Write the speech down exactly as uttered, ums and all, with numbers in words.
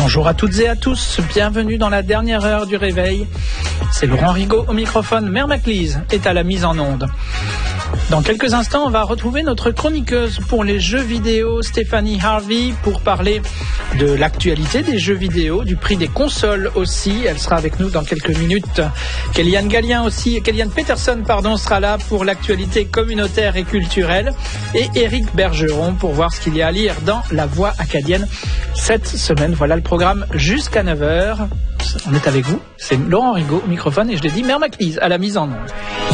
Bonjour à toutes et à tous, bienvenue dans la dernière heure du réveil. C'est Laurent Rigaud au microphone, Mère Maclise est à la mise en onde. Dans quelques instants, on va retrouver notre chroniqueuse pour les jeux vidéo, Stéphanie Harvey, pour parler de l'actualité des jeux vidéo, du prix des consoles aussi. Elle sera avec nous dans quelques minutes. Kellyanne Gallien aussi, Kellyanne Peterson, pardon, sera là pour l'actualité communautaire et culturelle. Et Éric Bergeron pour voir ce qu'il y a à lire dans La Voix acadienne cette semaine. Voilà le programme jusqu'à neuf heures. On est avec vous. C'est Laurent Rigaud au microphone et je l'ai dit, Mère Maclise à la mise en onde.